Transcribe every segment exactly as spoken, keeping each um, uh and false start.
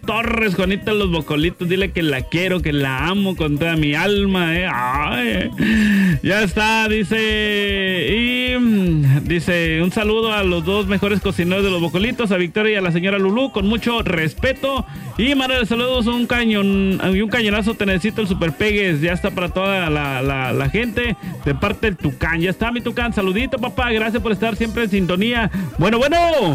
Torres, Juanita Los Bocolitos, dile que la quiero, que la amo con toda mi alma, eh. Ay, ya está, dice, y dice, un saludo a los dos mejores cocineros de Los Bocolitos, a Victoria y a la señora Lulú, con mucho respeto, y Manuel, saludos, un cañón, y un cañonazo, te necesito el Super Pegues, ya está para toda la, la, la gente, de parte del Tucán, ya está mi Tucán, saludito papá, gracias por estar siempre en sintonía, bueno, bueno.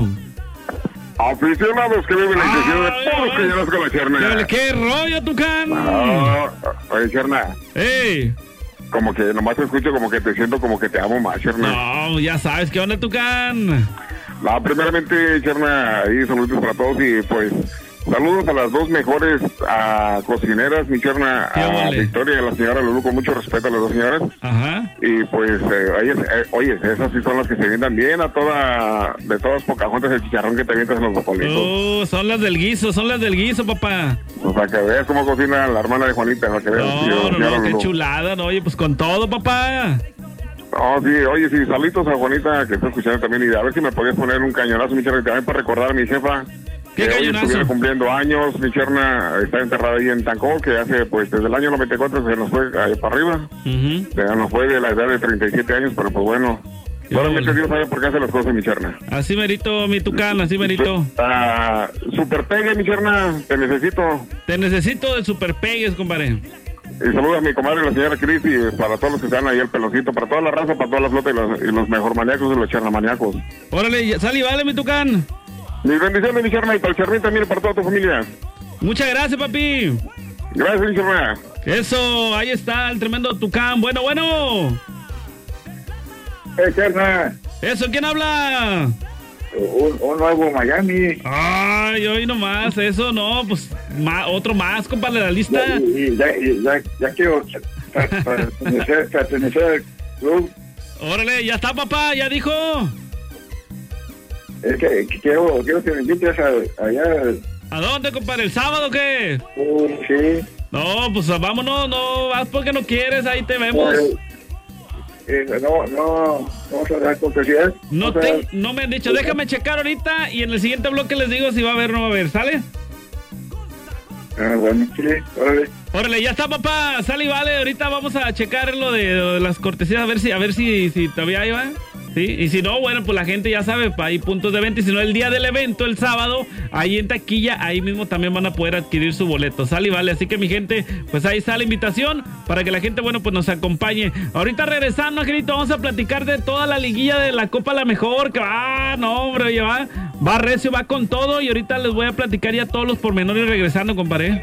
Aficionados que viven la intención de todos los cañonazos con la Cherna. ¿Qué rollo, Tucán? No, oye, Cherna. ¡Ey! Como que nomás te escucho, como que te siento como que te amo más, Cherna. No, ya sabes, ¿qué onda, Tucán? No, primeramente, Cherna, ahí saludos para todos y pues saludos a las dos mejores a cocineras, mi Cherna, a vale. Victoria y a la señora Lulú, con mucho respeto a las dos señoras. Ajá. Y pues, eh, oye, eh, oye, esas sí son las que se vendan bien a toda, de todas Pocahontas, el chicharrón que te avientas en los bocolitos. Oh, son las del guiso, son las del guiso, papá. Pues para que veas cómo cocina la hermana de Juanita, para que veas. No, tío, no, no, qué Lulú. chulada, no, oye, pues con todo, papá. No, sí, oye, sí, saluditos a Juanita, que está escuchando también, y a ver si me podías poner un cañonazo, mi Cherna, también para recordar a mi jefa. ¿Qué que hoy cañonazo? estuviera cumpliendo años, mi Cherna está enterrada ahí en Tancó, que hace, pues, desde el año noventa y cuatro se nos fue ahí para arriba. Uh-huh. Se nos fue de la edad de treinta y siete años, pero pues bueno, solamente Dios sabe por qué hace las cosas, mi Cherna. Así merito, mi Tucán, así merito. Uh, super Pegue, mi Cherna, te necesito. Te necesito de Super Pegues, compadre. Y saluda a mi comadre, la señora Cris, y para todos los que están ahí, el peloncito, para toda la raza, para toda la flota y los, y los mejor maníacos y los chernamaníacos. Órale, sal y vale, mi Tucán. Mis bendiciones, mi Cherna, y para el Chernín también y para toda tu familia. Muchas gracias, papi. Gracias, mi Cherna. Eso, ahí está el tremendo Tucán. Bueno, bueno. Eh, Cherna. Eso, ¿quién habla? Un, un nuevo Miami. Ay, hoy nomás, eso no, pues ma, otro más, compadre, la lista. Ya, y, ya, y, ya, ya quiero pertenecer, pertenecer al club. Órale, ya está, papá, ya dijo. Es que, que quiero, quiero que me invites a, allá. ¿A dónde, compadre? ¿El sábado o qué? Uh, sí. No, pues vámonos, no vas porque no quieres, ahí te vemos. Eh, eh, no, no, vamos a dar cortesías. No, te, dar... no me han dicho, déjame checar ahorita y en el siguiente bloque les digo si va a haber o no va a haber, ¿sale? Ah, bueno, sí, órale. Órale, ya está, papá, sale y vale, ahorita vamos a checar lo de, lo de las cortesías, a ver si, a ver si, si todavía hay, ¿va? Sí, y si no, bueno, pues la gente ya sabe, hay puntos de venta, y si no, el día del evento, el sábado, ahí en taquilla, ahí mismo también van a poder adquirir su boleto, sale y vale, así que mi gente, pues ahí está la invitación, para que la gente, bueno, pues nos acompañe. Ahorita regresando, Angelito, vamos a platicar de toda la liguilla de la Copa La Mejor, que va, no, hombre, oye, va, va recio, va con todo, y ahorita les voy a platicar ya todos los pormenores regresando, compadre.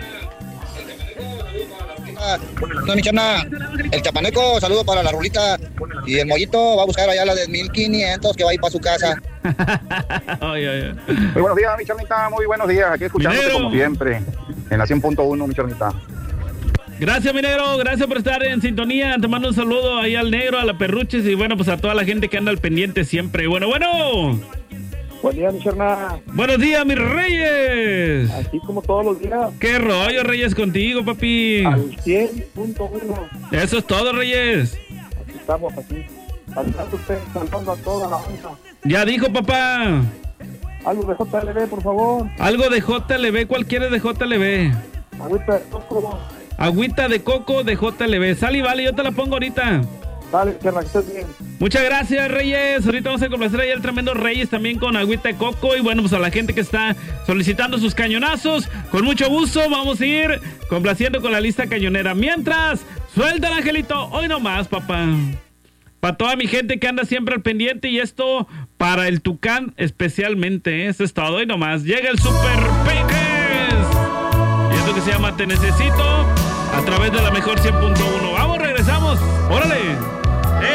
No, mi Cherna, el chapaneco, saludo para la Rulita, y el Mollito va a buscar allá la de mil quinientos que va a ir para su casa. Ay, ay, ay. Muy buenos días, mi Chernita, muy buenos días, aquí escuchándote Minero, como siempre, en la cien punto uno, mi Chernita. Gracias, mi negro, gracias por estar en sintonía, te mando un saludo ahí al negro, a la Perruches, y bueno, pues a toda la gente que anda al pendiente siempre. Bueno, bueno. Buen día, mi Cherna. Buenos días, mis reyes. Así como todos los días. ¿Qué rollo, Reyes, contigo, papi? Al cien punto uno. Eso es todo, Reyes. Aquí estamos, aquí. Cantando usted, cantando a toda la banda. Ya dijo, papá. Algo de J L B, por favor. Algo de J L B, ¿cuál quieres de J L B? Agüita de coco. Agüita de coco de J L B. Sal y vale, yo te la pongo ahorita. Dale, Cherna, que estés bien. Muchas gracias, Reyes. Ahorita vamos a complacer ahí al tremendo Reyes también con agüita de coco. Y bueno, pues a la gente que está solicitando sus cañonazos, con mucho gusto vamos a ir complaciendo con la lista cañonera. Mientras, suelta el Angelito. Hoy nomás, papá. Para toda mi gente que anda siempre al pendiente, y esto para el Tucán especialmente. ¿eh? Eso es todo. Hoy nomás llega el Super Pegues. Y esto que se llama Te Necesito a través de la mejor cien punto uno. Vamos, regresamos. Órale.